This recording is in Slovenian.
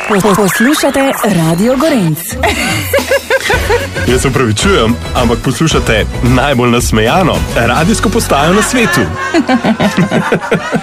Poslušate Radio Gorenc. Jaz se opravičujem, ampak poslušate najbolj nasmejano radijsko postajo na svetu.